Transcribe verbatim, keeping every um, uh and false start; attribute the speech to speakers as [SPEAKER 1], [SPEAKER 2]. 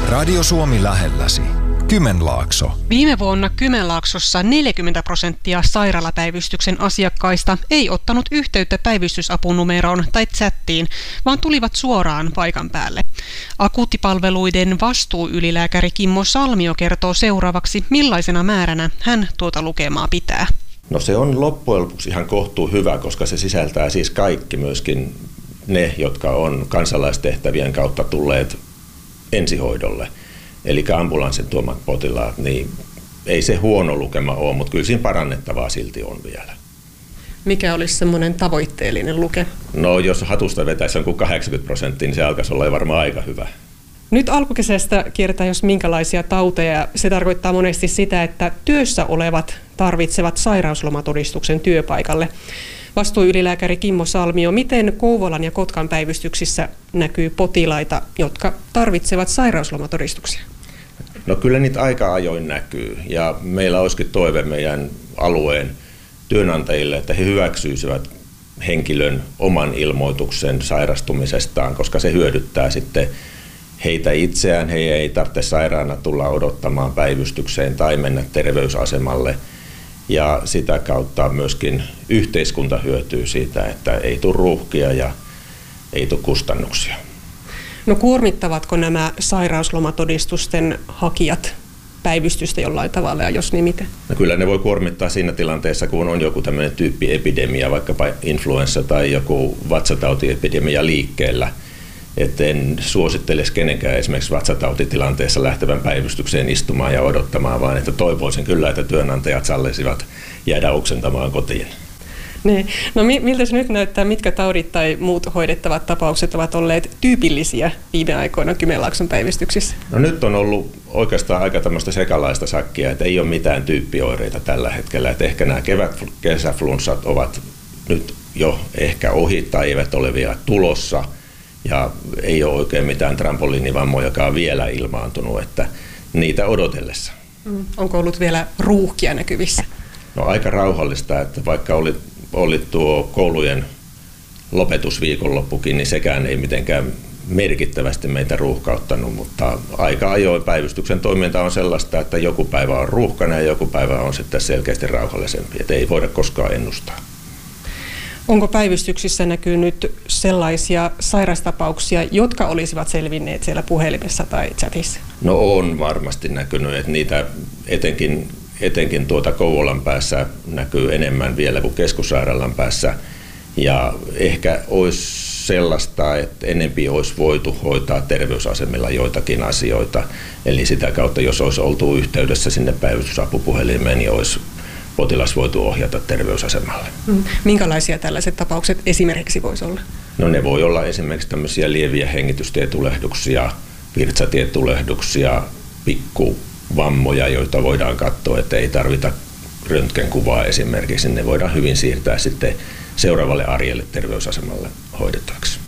[SPEAKER 1] Radio Suomi lähelläsi. Kymenlaakso.
[SPEAKER 2] Viime vuonna Kymenlaaksossa neljäkymmentä prosenttia sairaalapäivystyksen asiakkaista ei ottanut yhteyttä päivystysapunumeroon tai chattiin, vaan tulivat suoraan paikan päälle. Akuuttipalveluiden vastuuylilääkäri Kimmo Salmio kertoo seuraavaksi, millaisena määränä hän tuota lukemaa pitää.
[SPEAKER 3] No se on loppujen lopuksi ihan kohtuu hyvä, koska se sisältää siis kaikki, myöskin ne, jotka on kansalaistehtävien kautta tulleet ensihoidolle. Eli ambulanssin tuomat potilaat, niin ei se huono lukema ole, mutta kyllä siinä parannettavaa silti on vielä.
[SPEAKER 2] Mikä olisi semmoinen tavoitteellinen luke?
[SPEAKER 3] No jos hatusta vetäisi jonkun kahdeksankymmentä prosenttia, niin se alkaisi olla varmaan aika hyvä.
[SPEAKER 2] Nyt alkukesästä kiertää jos minkälaisia tauteja. Se tarkoittaa monesti sitä, että työssä olevat tarvitsevat sairauslomatodistuksen työpaikalle. Vastuuylilääkäri Kimmo Salmio, miten Kouvolan ja Kotkan päivystyksissä näkyy potilaita, jotka tarvitsevat sairauslomatodistuksia?
[SPEAKER 3] No kyllä niitä aika ajoin näkyy, ja meillä olisikin toive meidän alueen työnantajille, että he hyväksyisivät henkilön oman ilmoituksen sairastumisestaan, koska se hyödyttää sitten heitä itseään. He ei tarvitse sairaana tulla odottamaan päivystykseen tai mennä terveysasemalle. Ja sitä kautta myöskin yhteiskunta hyötyy siitä, että ei tule ruuhkia ja ei tule kustannuksia.
[SPEAKER 2] No kuormittavatko nämä sairauslomatodistusten hakijat päivystystä jollain tavalla, ja jos niin miten? No
[SPEAKER 3] kyllä ne voi kuormittaa siinä tilanteessa, kun on joku tämmöinen tyyppiepidemia, vaikkapa influenssa tai joku vatsatautiepidemia liikkeellä. Et en suosittelisi kenenkään esimerkiksi vatsatautitilanteessa lähtevän päivystykseen istumaan ja odottamaan, vaan että toivoisin kyllä, että työnantajat sallisivat jäädä oksentamaan kotiin.
[SPEAKER 2] Niin. No miltä se nyt näyttää, mitkä taudit tai muut hoidettavat tapaukset ovat olleet tyypillisiä viime aikoina Kymenlaakson päivystyksissä?
[SPEAKER 3] No nyt on ollut oikeastaan aika tämmöistä sekalaista sakkia, että ei ole mitään tyyppioireita tällä hetkellä. Että ehkä nämä kevät-kesäflunssat ovat nyt jo ehkä ohi tai eivät ole vielä tulossa. Ja ei ole oikein mitään trampoliinivammojakaan vielä ilmaantunut, että niitä odotellessa.
[SPEAKER 2] Mm. Onko ollut vielä ruuhkia näkyvissä?
[SPEAKER 3] No aika rauhallista, että vaikka oli, oli tuo koulujen lopetusviikonloppukin, niin sekään ei mitenkään merkittävästi meitä ruuhkauttanut, mutta aika ajoin päivystyksen toiminta on sellaista, että joku päivä on ruuhkana ja joku päivä on sitten selkeästi rauhallisempi, että ei voida koskaan ennustaa.
[SPEAKER 2] Onko päivystyksissä näkynyt sellaisia sairastapauksia, jotka olisivat selvinneet siellä puhelimessa tai chatissa?
[SPEAKER 3] No on varmasti näkynyt, että niitä etenkin, etenkin tuota Kouvolan päässä näkyy enemmän vielä kuin keskussairaalan päässä. Ja ehkä olisi sellaista, että enempi olisi voitu hoitaa terveysasemilla joitakin asioita. Eli sitä kautta, jos olisi oltu yhteydessä sinne päivystysapupuhelimeen, niin olisi potilas voitu ohjata terveysasemalle.
[SPEAKER 2] Minkälaisia tällaiset tapaukset esimerkiksi voisi olla?
[SPEAKER 3] No ne voi olla esimerkiksi tämmöisiä lieviä hengitystietulehduksia, virtsatietulehduksia, pikkuvammoja, joita voidaan katsoa, että ei tarvita röntgenkuvaa esimerkiksi. Ne voidaan hyvin siirtää sitten seuraavalle arjelle terveysasemalle hoidettavaksi.